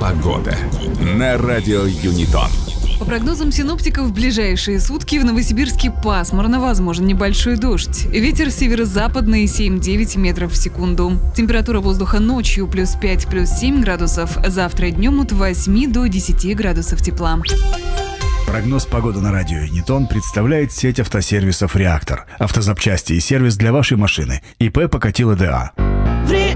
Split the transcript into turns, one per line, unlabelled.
Погода на радио Юнитон.
По прогнозам синоптиков, в ближайшие сутки в Новосибирске пасмурно, возможен небольшой дождь. Ветер северо-западный 7-9 метров в секунду. Температура воздуха ночью плюс 5, плюс 7 градусов. Завтра днем от 8 до 10 градусов тепла.
Прогноз погоды на радио Юнитон представляет сеть автосервисов «Реактор». Автозапчасти и сервис для вашей машины. ИП Покатило ДА.